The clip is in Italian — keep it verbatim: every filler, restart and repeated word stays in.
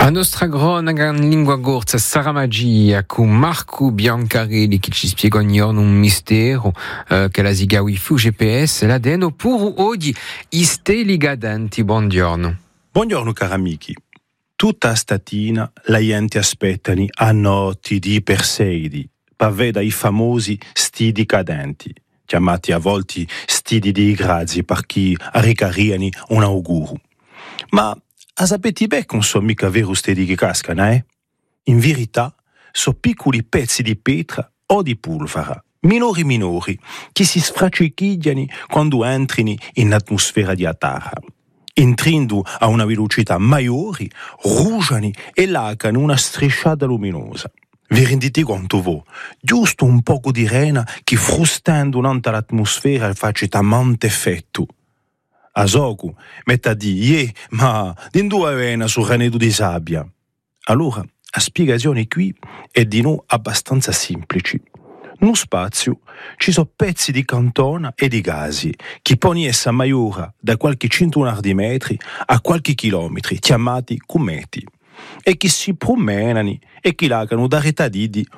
A nostra grona lingua gorza sarà magia con Marco Biancarelli che ci spiega ogni giorno un mistero eh, che la siga wifi G P S la deno pur oggi isteli gadenti. Buongiorno. Buongiorno cari amici. Tutta statina la gente aspettano a notti di perseidi per vedere i famosi stidi cadenti, chiamati a volte stidi di grazie per chi ricariano un auguro. Ma a sapete bene che non sono mica veri stidi che cascano, eh? In verità, sono piccoli pezzi di pietra o di polvere, minori minori, che si sfracichigliano quando entrano in atmosfera di Terra. Entrando a una velocità maggiore, rugiano e lacano una strisciata luminosa. Vi rendete conto voi? Giusto un poco di rena che frustando un'altra l'atmosfera fa talmente effetto. A Soku, metta di, yeah, ma di due vena sul renedo di sabbia. Allora, la spiegazione qui è di noi abbastanza semplice. Nello spazio ci sono pezzi di cantona e di gasi che possono essere maggiori da qualche centinaio di metri a qualche chilometri, chiamati cometi, e che si promenano e che lagano da retadidi